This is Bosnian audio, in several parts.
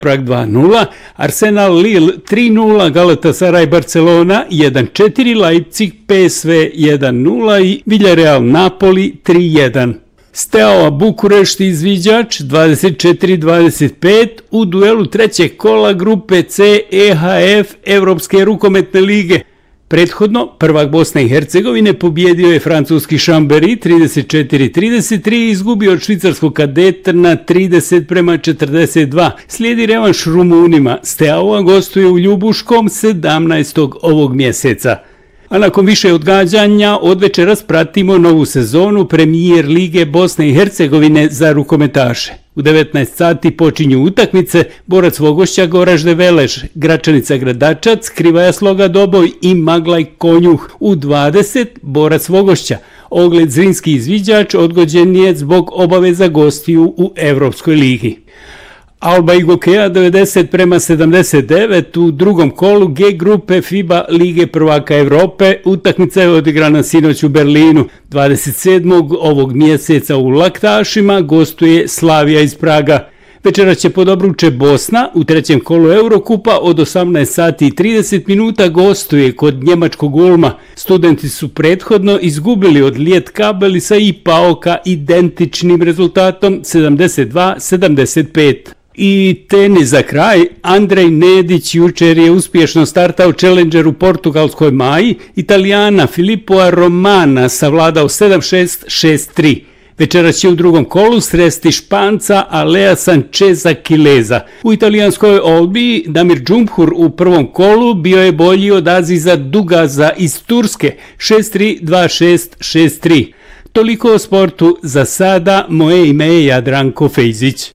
Prag 2-0, Arsenal Lille 3-0, Galatasaray Barcelona 1-4, Leipzig PSV 1-0 i Villarreal Napoli 3-1. Steaua Bukurešt izviđač 24-25 u duelu trećeg kola grupe C EHF Evropske rukometne lige. Prethodno, prvak Bosne i Hercegovine pobjedio je francuski Chambéry 34-33 i izgubio od švicarskog Kadetrna 30-42. Slijedi revanš Rumunima. Steaua gostuje u Ljubuškom 17. ovog mjeseca. A nakon više odgađanja, od večeras pratimo novu sezonu Premijer Lige Bosne i Hercegovine za rukometaše. U 19 sati počinju utakmice Borac Vogošća Goražde Velež, Gračanica Gradačac, Krivaja Sloga Doboj i Maglaj Konjuh. U 20 Borac Vogošća. Ogled Zrinski izviđač odgođen je zbog obaveza gostiju u Evropskoj ligi. Alba i Gokeja 90-79 u drugom kolu G grupe FIBA Lige prvaka Evrope. Utakmica je odigrana sinoć u Berlinu. 27. ovog mjeseca u Laktašima gostuje Slavija iz Praga. Večera će pod obruče Bosna u trećem kolu Eurokupa od 18 sati i 30 minuta gostuje kod njemačkog Ulma. Studenti su prethodno izgubili od Lijet Kabelisa i PAOK-a identičnim rezultatom 72-75. I tenis za kraj, Andrej Nedić jučer je uspješno startao Challenger u portugalskoj Maji, Italijana Filippoa Romana savladao 7-6, 6-3. Večeras će u drugom kolu sresti Španca Alea Sancheza Kileza. U italijanskoj Olbiji Damir Džumhur u prvom kolu bio je bolji od Aziza Dugaza iz Turske 6-3, 2-6, 6-3. Toliko o sportu za sada, moje ime je Jadranko Fejzić.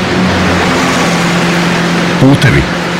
Putevi.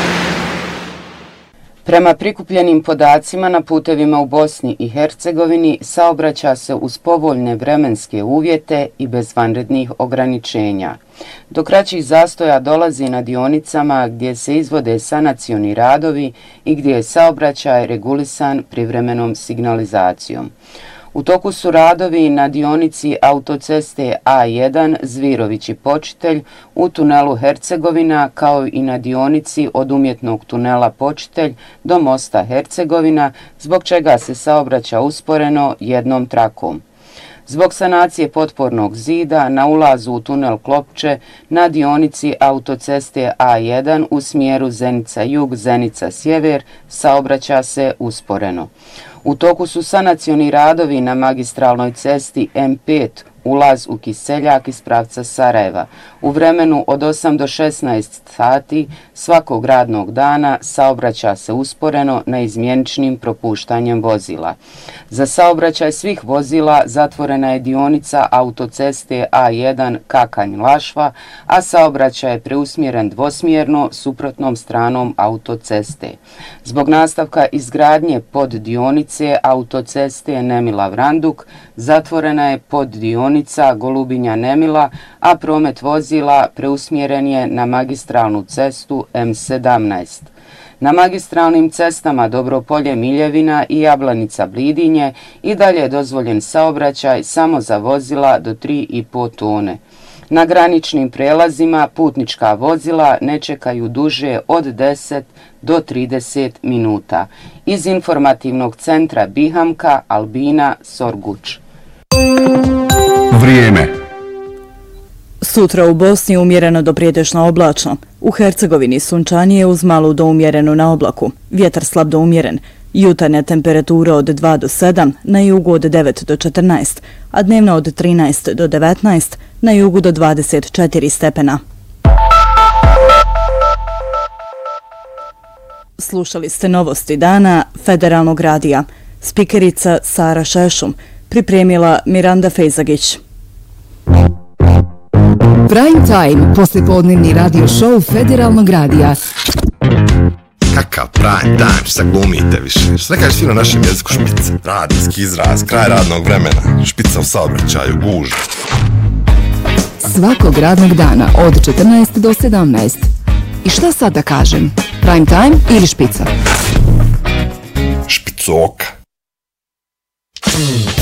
Prema prikupljenim podacima na putevima u Bosni i Hercegovini saobraća se uz povoljne vremenske uvjete i bez vanrednih ograničenja. Do kraćih zastoja dolazi na dionicama gdje se izvode sanacioni radovi i gdje je saobraćaj regulisan privremenom signalizacijom. U toku su radovi na dionici autoceste A1 Zvirović i Počitelj u tunelu Hercegovina kao i na dionici od umjetnog tunela Počitelj do mosta Hercegovina, zbog čega se saobraća usporeno jednom trakom. Zbog sanacije potpornog zida na ulazu u tunel Klopče na dionici autoceste A1 u smjeru Zenica-Jug, Zenica-Sjever saobraća se usporeno. U toku su sanacioni radovi na magistralnoj cesti M5, ulaz u Kiseljak iz pravca Sarajeva. U vremenu od 8 do 16 sati svakog radnog dana saobraća se usporeno neizmjeničnim propuštanjem vozila. Za saobraćaj svih vozila zatvorena je dionica autoceste A1 Kakanj-Lašva, a saobraćaj je preusmjeren dvosmjerno suprotnom stranom autoceste. Zbog nastavka izgradnje poddionice autoceste Nemila-Vranduk zatvorena je poddionica Golubinja-Nemila, a promet vozila preusmjeren je na magistralnu cestu M17. Na magistralnim cestama Dobropolje-Miljevina i Jablanica-Blidinje i dalje je dozvoljen saobraćaj samo za vozila do 3,5 tone. Na graničnim prelazima putnička vozila ne čekaju duže od 10 do 30 minuta. Iz informativnog centra Bihamka, Albina Sorguč. Vrijeme. Sutra u Bosni umjereno do prijetežno oblačno. U Hercegovini sunčanije uz malu do umjerenu na oblaku. Vjetar slab do umjeren. Jutarnja temperatura od 2 do 7, na jugu od 9 do 14, a dnevna od 13 do 19, na jugu do 24 stepena. Slušali ste novosti dana Federalnog radija. Spikerica Sara Šešum. Pripremila Miranda Fejzagić. Prime Time, poslijepodnevni radio show Federalnog radija. Kakav prime time, šta glumite više? Šta ne kažeš ti na našem jeziku špica? Radijski izraz, kraj radnog vremena, špica u saobraćaju, gužva. Svakog radnog dana od 14 do 17. I šta sad da kažem? Prime time ili špica? Špicoka.